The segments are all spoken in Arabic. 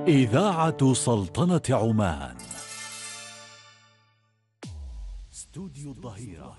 إذاعة سلطنة عمان. استوديو الظهيرة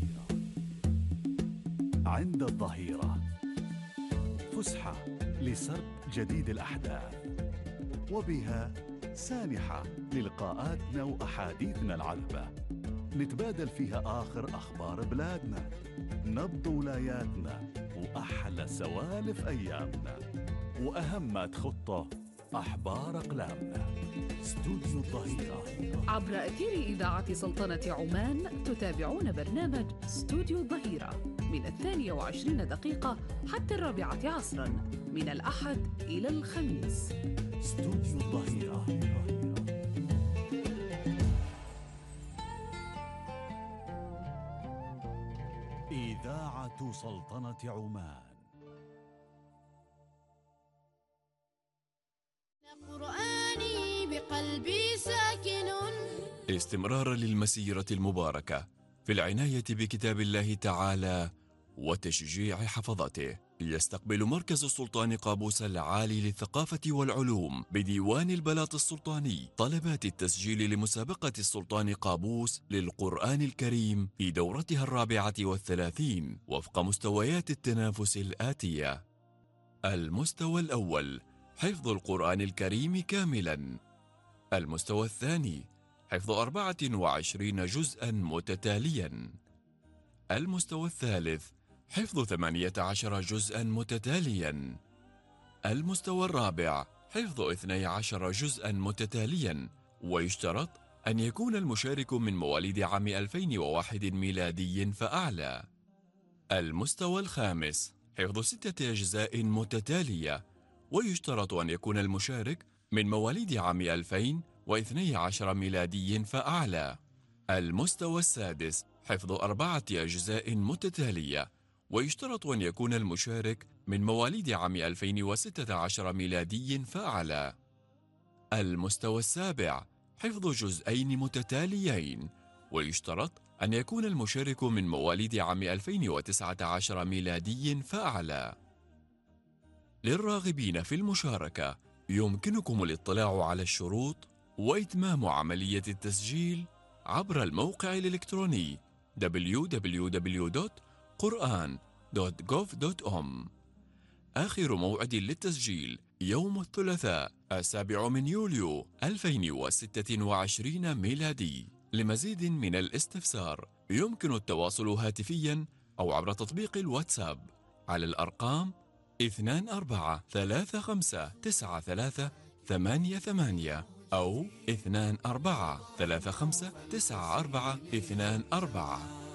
عند الظهيرة، فسحة لسرد جديد الأحداث، وبها سانحة للقاءاتنا وأحاديثنا العذبة، نتبادل فيها آخر أخبار بلادنا، نبض ولاياتنا، وأحلى سوالف أيامنا، وأهم ما تخطه أحبار أقلامنا. استوديو الظهيرة عبر أثير إذاعة سلطنة عمان تتابعون برنامج استوديو الظهيرة من 22 حتى 4 عصرا من الأحد إلى الخميس. استوديو الظهيرة. إذاعة سلطنة عمان. قرآني بقلبي ساكن. استمرارا للمسيرة المباركة في العناية بكتاب الله تعالى وتشجيع حفظته، يستقبل مركز السلطان قابوس العالي للثقافة والعلوم بديوان البلاط السلطاني طلبات التسجيل لمسابقة السلطان قابوس للقرآن الكريم في دورتها 34 وفق مستويات التنافس الآتية: المستوى الأول حفظ القرآن الكريم كاملا. المستوى الثاني حفظ 24 جزءا متتاليا. المستوى الثالث حفظ 18 جزءا متتاليا. المستوى الرابع حفظ 12 جزءا متتاليا، ويشترط أن يكون المشارك من مواليد عام 2001 ميلادي فأعلى. المستوى الخامس حفظ 6 أجزاء متتالية، ويشترط أن يكون المشارك من مواليد عام 2012 ميلادي فأعلى. المستوى السادس حفظ 4 أجزاء متتالية، ويشترط أن يكون المشارك من مواليد عام 2016 ميلادي فأعلى. المستوى السابع حفظ جزئين متتاليين، ويشترط أن يكون المشارك من مواليد عام 2019 ميلادي فأعلى. للراغبين في المشاركة يمكنكم الاطلاع على الشروط وإتمام عملية التسجيل عبر الموقع الإلكتروني www.quran.gov.om. آخر موعد للتسجيل يوم الثلاثاء 7 يوليو 2026 ميلادي. لمزيد من الاستفسار يمكن التواصل هاتفيا أو عبر تطبيق الواتساب على الأرقام 24359388 أو 24359424.